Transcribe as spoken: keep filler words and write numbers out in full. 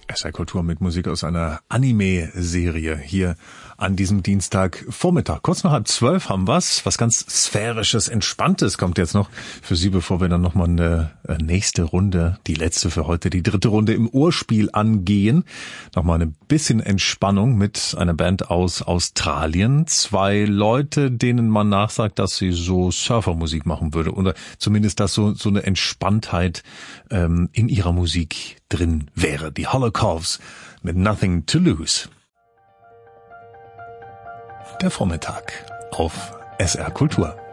S R Kultur mit Musik aus einer Anime-Serie hier an diesem Dienstagvormittag. Kurz nach halb zwölf haben wir's. Was ganz Sphärisches, Entspanntes kommt jetzt noch für Sie, bevor wir dann nochmal eine nächste Runde, die letzte für heute, die dritte Runde im Urspiel angehen. Nochmal ein bisschen Entspannung mit einer Band aus Australien. Zwei Leute, denen man nachsagt, dass sie so Surfermusik machen würde. Oder zumindest, dass so, so eine Entspanntheit ähm, in ihrer Musik drin wäre. Die Holocaust mit Nothing to Lose. Der Vormittag auf S R Kultur.